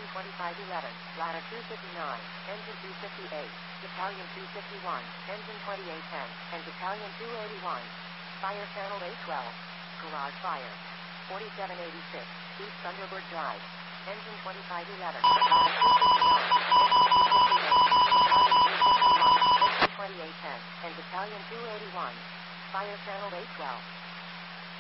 engine 2511, ladder 259, engine 258, battalion 251, engine 2810, and battalion 281. Fire channel A12. Garage fire. 4786, East Thunderbird Drive. Engine 2511, ladder 259, engine 258.